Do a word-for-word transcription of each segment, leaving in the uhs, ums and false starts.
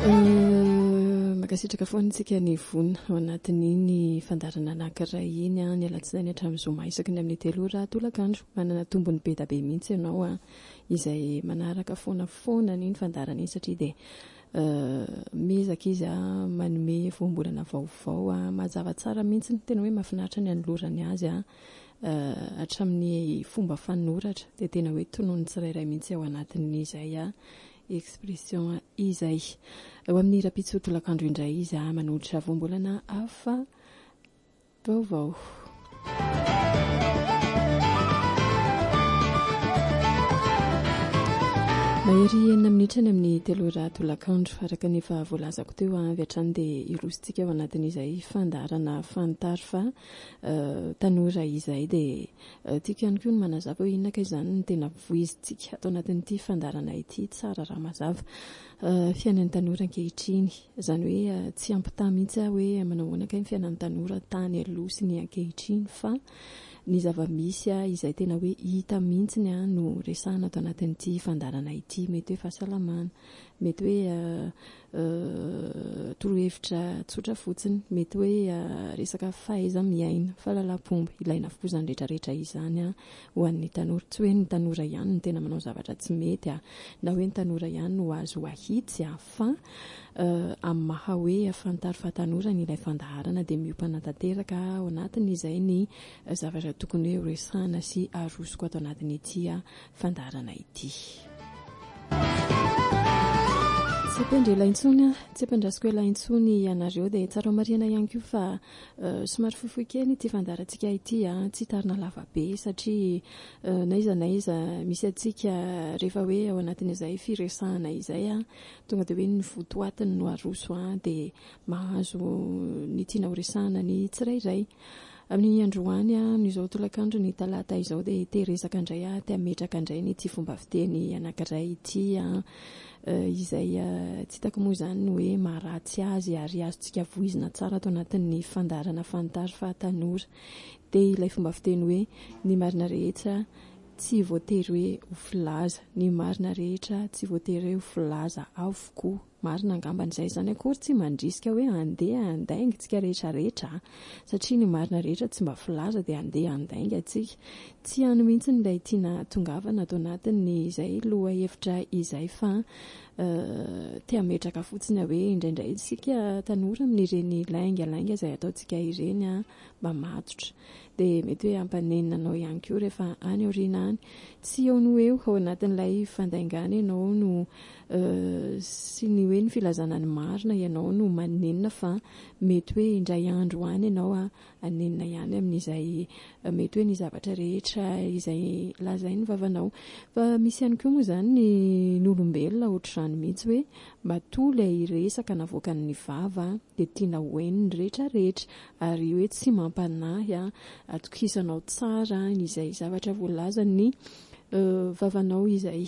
Makasitraka foana isika ny vona ao anatin'iny fandarana anankiray iny a, ny alatsinainy hatramin'ny zoma isaky ny amin'ny telo ora tolakandro. Manana tombony be da be mihitsy ianao a, izay manaraka foana foana n'iny fandarana iny satria dia mezaka izy a manome voambolana vaovao a, mazava tsara mihitsy, tena hoe mahafinaritra ny anolorany azy a hatramin'ny fomba fanoratra, dia tena hoe tonoiny tsirairay mihitsy ao anatin'izay a expression izay. Eo amin'ny rapitso tolakandro indray izy a manolotra voambolana hafa vaovao. Mahery enina minitra ny amin'ny telo ora tolakandro, araka ny efa voalazako teo avy hatrany dia irositsika ao anatin'izay fandarana fantaro fa tanora izay dia tiako ihany koa ny manazava hoe inona ka izany ny tena voizintsika atao anatin'ity fandarana ity, tsara raha mazava fiainan'ny tanora ankehitriny, izany hoe tsy ampita mihitsy hoe manao ahoana kay ny fiainan'ny tanora tany aloha sy ny ankehitriny, fa ny zava-misy izay tena hoe hita mihitsy no resahana atao anatin'ity fandarana ity, mety hoe fahasalamana, mety hoe torohevitra tsotra fotsiny, mety hoe resaka fahaiza miaina, fahalalam-pomba, ilaina avokoa izany rehetrarehetra izany ho an'ny tanora. Tsy hoe ny tanora ihany no tena manao zavatra tsy mety a, na hoe ny tanora ihany no azo ahitsy a, fa amin'ny maha hoe fantaro fa tanora ny ilay fandaharana dia miopana tanteraka ao anatin'izay ny zavatra tokony hoe resahana sy arosoko ato anatin'ity fandaharana ity. Tsy ampendrela intsony, tsy ampendrasiko ela intsony ianareo dia tsara marina ihany koa fa somary fohifohy kely ity fandarantsika ity, tsy tarina lava be satria naiza naiza misy atsika rehefa hoe ao anatin'izay firesahana izay tonga dia hoe ny votoatiny no aroso dia mahazo ny tiana ho resahana ny tsirairay. Amin'ny androany n'izao tolakandro ny talata izao dia teresaka indray te ametraka indray ny ity fomba fiteny anankiray ity izay tsy hitako moa izany ny hoe maharatsy azy ary azontsika voizina tsara atao anatin'ny fandarana fantaro fa tanora, dia ilay fomba fiteny hoe ny marina rehetra tsy voatery hoe ho filaza, ny marina rehetra tsy voatery hoe ho filaza avokoa. Marina angamba izay, izany akory tsy mandrisika hoe andeha andainga tsika rehetra rehetra, satria ny marina rehetra tsy mba filaza dia andeha andainga tsika. Tsy hany mihitsy ilay tiana tongavana atao anatin'ny izay loha hevitra izay, fa te hametraka fotsiny hoe indraindray isika tanora amin'ireny laingalainga izay ataontsika ireny mba matotra, dia mety hoe ampanenina anao ihany koa rehefa any aoriana any, tsy eo no eo ao anatin'ilay fandaingana ianao no sy ny hoe ny filazana ny marina ianao no manenina, fa mety hoe indray andro any ianao anenina ihany amin'izay mety hoe ny zavatra rehetra izay lazay ny vavanao. Fa misy ihany koa moa izany ny olombelona ohatr'izany mihitsy hoe mba toa ilay resaka navoakan'ny vava dia tiana hoeniny rehetra rehetra, ary hoe tsy mampanahy atokisanao tsara izay zavatra voalazan'ny vavanao izay.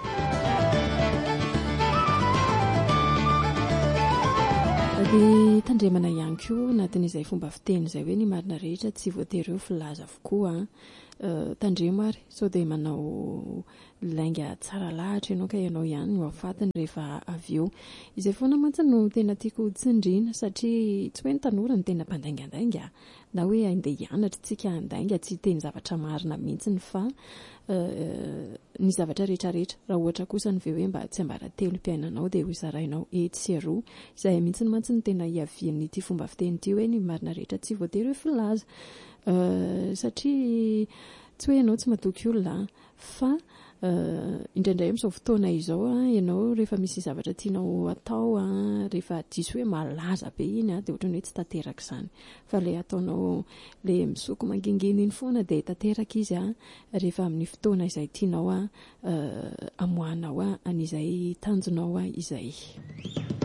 Dia tandremana ihany koa anatin'izay fomba fiteny izay hoe ny marina rehetra tsy voatery ho filaza avokoa, tandremo ary sao dia manao lainga tsara lahatra ianao ka ianao ihany no afatiny rehefa avy eo. Izay foana mantsy no tena tiako tsindriana, satria tsy hoe ny tanora ny tena mpandaingandainga na hoe andeha hianatra tsika andainga, tsy teny zavatra marina mihitsy, fa ny zavatra rehetrarehetra. Raha ohatra kosa ny ve hoe mba tsy ambara-telo mpiainanao dia ho zarainao etsy sy aroa, izay mihitsy mantsy ny tena hiavian'ity fomba fiteny ity hoe ny marina rehetra tsy voatery hoe filaza, satria tsy hoe ianao tsy matoky olona, fa indraindray amin'izao fotoana izao ianao rehefa misy zavatra tianao atao rehefa diso hoe malaza be iny dia ohatrany hoe tsy tanteraka izany, fa ilay ataonao ilay misoko mangingina iny foana dia tanteraka izy rehefa amin'ny fotoana izay tianao amoahanao an'izay tanjonao izay.